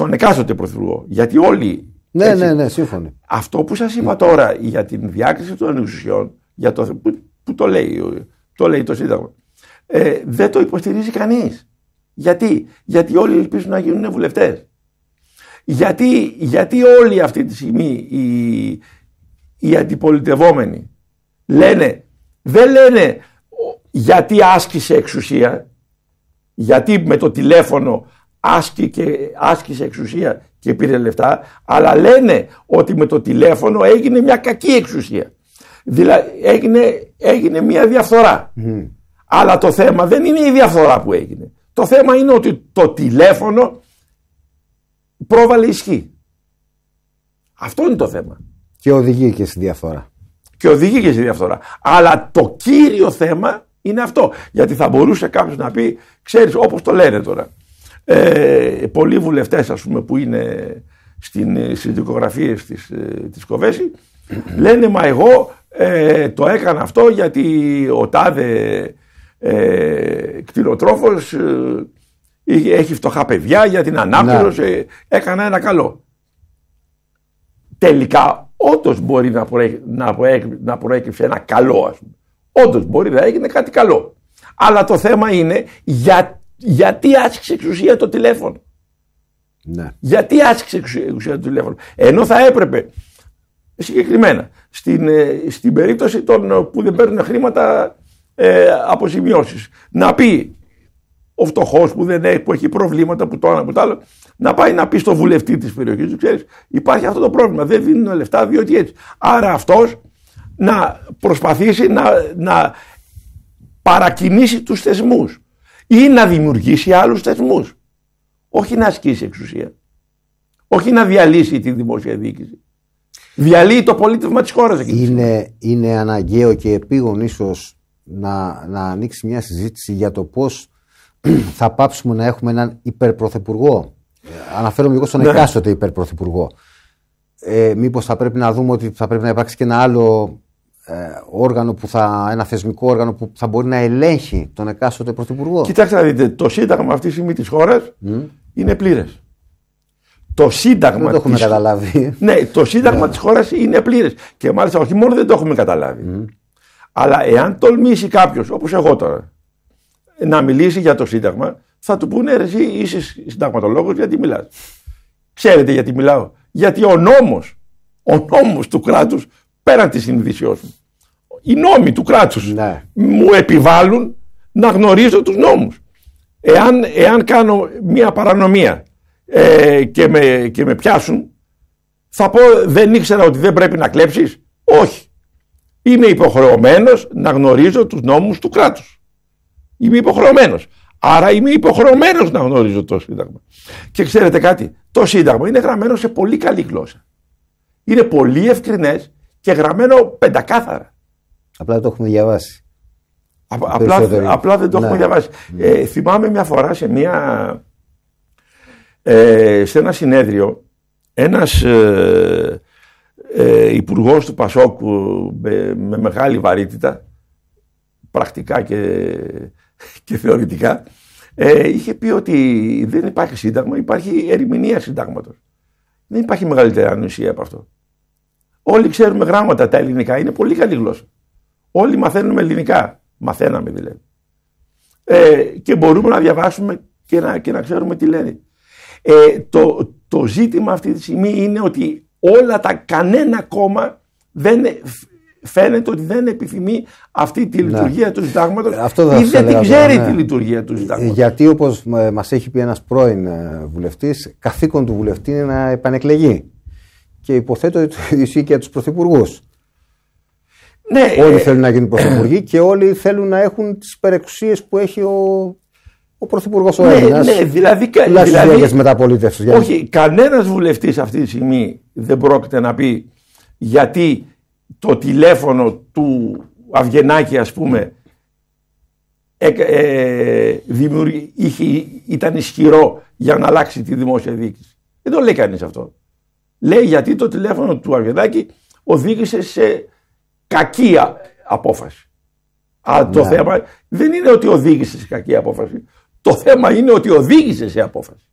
στον εκάστοτε πρωθυπουργό. Γιατί όλοι. Ναι, σύμφωνοι. Αυτό που σας είπα τώρα για την διάκριση των εξουσιών, για το, που το λέει το Σύνταγμα, δεν το υποστηρίζει κανείς. Γιατί όλοι ελπίζουν να γίνουν βουλευτές. Γιατί όλοι αυτή τη στιγμή οι αντιπολιτευόμενοι δεν λένε γιατί άσκησε εξουσία, γιατί με το τηλέφωνο άσκησε εξουσία και πήρε λεφτά, αλλά λένε ότι με το τηλέφωνο έγινε μια κακή εξουσία. Δηλαδή έγινε μια διαφθορά. Αλλά το θέμα δεν είναι η διαφθορά που έγινε. Το θέμα είναι ότι το τηλέφωνο πρόβαλε ισχύ. Αυτό είναι το θέμα. Και οδηγεί και στη διαφθορά. Αλλά το κύριο θέμα είναι αυτό. Γιατί θα μπορούσε κάποιος να πει, ξέρεις, όπως το λένε τώρα, πολλοί βουλευτές, ας πούμε, που είναι στις δικογραφίες της Κοβέση, λένε, μα εγώ το έκανα αυτό γιατί ο τάδε κτηνοτρόφος έχει φτωχά παιδιά, για την ανάπτυξη έκανα ένα καλό. Τελικά όντως μπορεί να προέκυψε ένα καλό, ας πούμε. Όντως μπορεί να έγινε κάτι καλό. Αλλά το θέμα είναι γιατί άσκησε εξουσία το τηλέφωνο. Ναι. Γιατί άσκησε εξουσία το τηλέφωνο. Ενώ θα έπρεπε συγκεκριμένα στην περίπτωση των που δεν παίρνουν χρήματα αποζημιώσεις, να πει ο φτωχός που έχει προβλήματα, που το ένα που το άλλο, να πάει να πει στο βουλευτή της περιοχής του, ξέρεις, υπάρχει αυτό το πρόβλημα, δεν δίνουν λεφτά διότι έτσι. Άρα αυτός να προσπαθήσει να παρακινήσει τους θεσμούς ή να δημιουργήσει άλλους θεσμούς. Όχι να ασκήσει εξουσία. Όχι να διαλύσει τη δημόσια διοίκηση. Διαλύει το πολίτευμα της χώρας. Είναι αναγκαίο και επίγον ίσως να ανοίξει μια συζήτηση για το πώς θα πάψουμε να έχουμε έναν υπερπρωθυπουργό. Αναφέρομαι λίγο στον εκάστοτε υπερπρωθυπουργό. Μήπως θα πρέπει να δούμε ότι θα πρέπει να υπάρξει και ένα άλλο όργανο, ένα θεσμικό όργανο που θα μπορεί να ελέγχει τον εκάστοτε πρωθυπουργό. Κοιτάξτε να δείτε, το Σύνταγμα αυτή τη στιγμή της χώρας είναι πλήρες. Το Σύνταγμα. Δεν το έχουμε καταλάβει. Ναι, το Σύνταγμα της χώρας είναι πλήρες. Και μάλιστα όχι μόνο δεν το έχουμε καταλάβει. Αλλά εάν τολμήσει κάποιος, όπως εγώ τώρα, να μιλήσει για το Σύνταγμα, θα του πούνε, εσύ είσαι συνταγματολόγος, γιατί μιλάς. Ξέρετε γιατί μιλάω. Γιατί ο νόμος του κράτους, πέραν της συνειδησιός μου, οι νόμοι του κράτους μου επιβάλλουν να γνωρίζω τους νόμους. Εάν κάνω μια παρανομία και με πιάσουν, θα πω, δεν ήξερα ότι δεν πρέπει να κλέψεις. Όχι. Είμαι υποχρεωμένος να γνωρίζω τους νόμους του κράτους. Είμαι υποχρεωμένος. Άρα είμαι υποχρεωμένος να γνωρίζω το Σύνταγμα. Και ξέρετε κάτι, το Σύνταγμα είναι γραμμένο σε πολύ καλή γλώσσα. Είναι πολύ ευκρινές και γραμμένο πεντακάθαρα. Απλά δεν το έχουμε διαβάσει. Απλά δεν το έχουμε διαβάσει. Θυμάμαι μια φορά σε ένα συνέδριο, ένας υπουργός του Πασόκ με μεγάλη βαρύτητα, πρακτικά και θεωρητικά, είχε πει ότι δεν υπάρχει Σύνταγμα, υπάρχει ερμηνεία Συντάγματος. Δεν υπάρχει μεγαλύτερη ανοσία από αυτό. Όλοι ξέρουμε γράμματα, τα ελληνικά είναι πολύ καλή γλώσσα. Όλοι μαθαίνουμε ελληνικά. Μαθαίναμε δηλαδή. Και μπορούμε να διαβάσουμε και να ξέρουμε τι λένε. Το ζήτημα αυτή τη στιγμή είναι ότι κανένα κόμμα δεν φαίνεται ότι δεν επιθυμεί αυτή τη λειτουργία του Συντάγματος ή δεν την ξέρει τη λειτουργία του Συντάγματος. Γιατί όπως μας έχει πει ένας πρώην βουλευτής, καθήκον του βουλευτή είναι να επανεκλεγεί. Και υποθέτω ότι ισχύει και για τους πρωθυπουργούς. Ναι, όλοι θέλουν να γίνουν πρωθυπουργοί και όλοι θέλουν να έχουν τις υπερεξουσίες που έχει ο πρωθυπουργός ο Έλληνας. Ναι, δηλαδή μεταπολίτευσης. Όχι, κανένας βουλευτής αυτή τη στιγμή δεν πρόκειται να πει γιατί το τηλέφωνο του Αυγενάκη, ας πούμε, ήταν ισχυρό για να αλλάξει τη δημόσια διοίκηση. Δεν το λέει κανείς αυτό. Λέει γιατί το τηλέφωνο του Αυγενάκη οδήγησε σε κακή απόφαση. Αλλά το θέμα δεν είναι ότι οδήγησε σε κακή απόφαση. Το θέμα είναι ότι οδήγησε σε απόφαση.